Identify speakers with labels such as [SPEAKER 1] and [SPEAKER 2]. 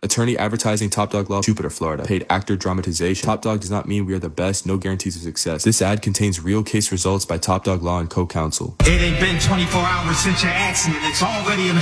[SPEAKER 1] Attorney advertising Top Dog Law, Jupiter, Florida. Paid actor dramatization. Top Dog does not mean we are the best, no guarantees of success. This ad contains real case results by Top Dog Law and co-counsel.
[SPEAKER 2] It ain't been 24 hours since your accident. It's already in a